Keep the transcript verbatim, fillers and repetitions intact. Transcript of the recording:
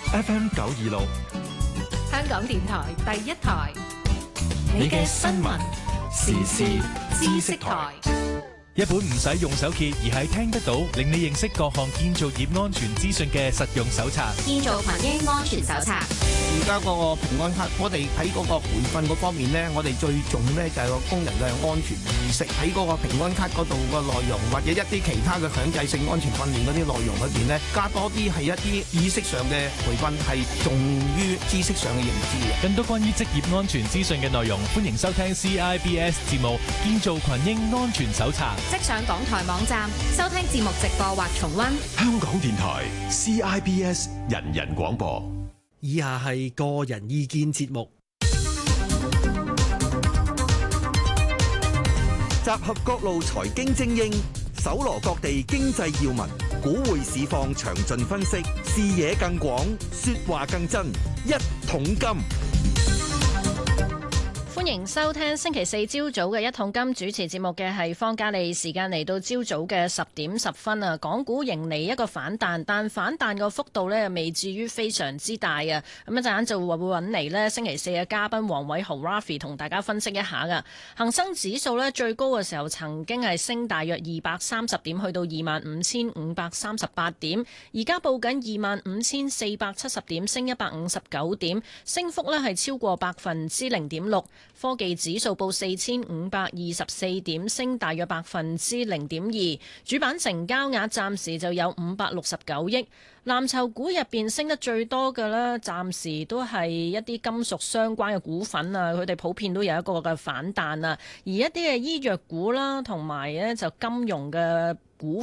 F M 九二六， 香港電台第一台， 你嘅新聞時事知識台。一本唔使用手揭而係聽得到，令你認識各項建造業安全資訊嘅實用手冊。 建造群英安全手冊。 而家嗰個平安卡，我哋喺嗰個培訓嗰方面呢，我哋最重咧就係個工人嘅安全意識。喺嗰個平安卡嗰度個內容，或者一啲其他嘅強制性安全訓練嗰啲內容裏邊呢，加多啲係一啲意識上嘅培訓，係重於知識上嘅認知嘅。 更多關於職業安全資訊嘅內容，歡迎收聽 C I B S 節目《建造群英安全手冊》。 即上港台網站收聽節目直播或重溫。 香港電台 C I B S 人人廣播。 以下係個人意見節目， 集合各路財經精英，搜羅各地經濟要聞，股匯市況詳盡分析，視野更廣，說話更真，一桶金。 歡迎收聽星期四朝早嘅一桶金，主持節目嘅係方嘉莉。時間嚟到朝早嘅十點十分啊，港股迎嚟一個反彈，但反彈個幅度呢未至於非常之大啊。咁一陣間就會揾嚟呢星期四嘅嘉賓黃偉豪 Rafi 同大家分析一下噶。恒生指數呢最高嘅時候曾經係升大約二百三十點，去到二萬五千五百三十八點，而家報緊二萬五千四百七十點，升一百五十九點，升幅呢係超過百分之零點六。科技指數報四千五百二十四點，升大約百分之零點二。主板成交額暫時就有五百六十九億。藍籌股入邊升得最多嘅呢，暫時都係一啲金屬相關嘅股份啊，佢哋普遍都有一個嘅反彈啊。而一啲嘅醫藥股啦，同埋呢就金融嘅股